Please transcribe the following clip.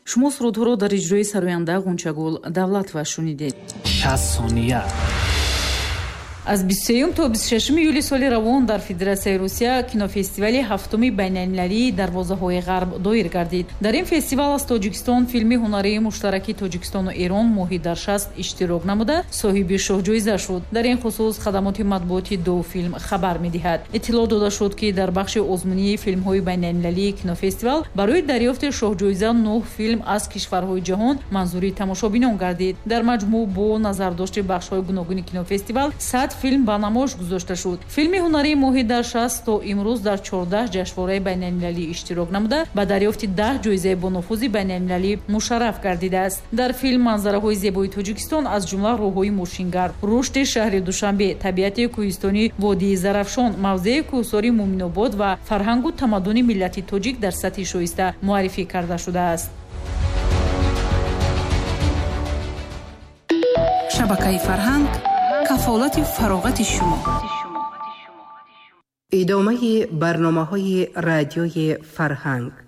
шумо сурудҳоро дар иҷрои сароянда Ғунчагул Давлатова шунидед. 60 сония. аз 23 то 26 июли соли равон дар Федератсияи Русия кинофестивали ҳафтуми байналмилалии дарвозаҳои ғарб доир гардид. Дар ин фестивал аз Тоҷикистон филми ҳунарии муштараки Тоҷикистону Эрон моҳи дар 60 иштирок намуда соҳиби шоҳҷоиза шуд. Дар ин хусус хадамоти матбуоти Доуфилм хабар медиҳад. иттилоъ дода шуд ки дар бахши озмунии филмҳои байналмилалии кинофестивал барои дарёфти шоҳҷоиза 9 филм аз кишварҳои ҷаҳон манзури тамошобинон гардид. дар маҷмӯъ бо назардошти бахшҳои гуногуни кинофестивал 100 филм ба намоиш гузошта шуд. филми ҳунарии моҳӣ дар 60 то имрӯз дар 14 ҷашнвораи байналмилалӣ иштирок намуда ба дарёфти 10 ҷоизаи бонуфузи байналмилалӣ мушарраф гардидааст. дар филм манзараҳои зебои Тоҷикистон аз ҷумла роҳҳои мошингар, рушди шаҳри Душанбе, табиати кӯҳистони водии Зарафшон, мавзеи кӯҳсори Муминобод ва фарҳангу тамаддуни миллати тоҷик дар сатҳи шоиста муаррифӣ карда шудааст. шабакаи фарҳанг кафолати фароғати шумо. идомаи барномаҳои радиои фарҳанг.